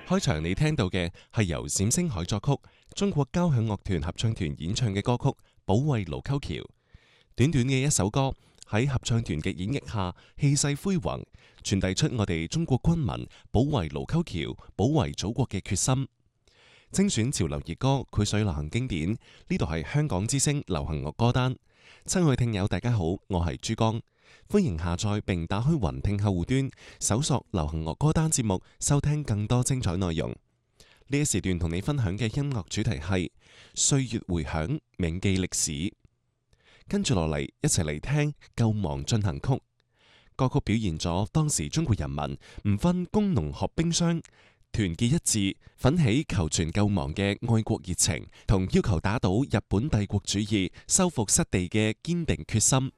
開場你聽到嘅係由冼星海作曲、中國交響樂團合唱團演唱嘅歌曲《保衛盧溝橋》。短短嘅一首歌喺合唱團嘅演繹下，氣勢恢宏，傳遞出我哋中國軍民保衛盧溝橋、保衛祖國嘅決心。精選潮流熱歌，繪水流行經典。呢度係香港之聲流行樂歌單。親愛聽友大家好，我係珠江，歡迎下載並打開雲聽客戶端，搜索流行樂歌單節目，收聽更多精彩內容。呢一時段同你分享嘅音樂主題係歲月回響，銘記歷史。跟住落嚟，一齊嚟聽救亡進行曲。歌曲表現咗當時中國人民唔分工農學兵商，團結一致，奮起求存救亡嘅愛國熱情，同要求打倒日本帝國主義、收復失地嘅堅定決心。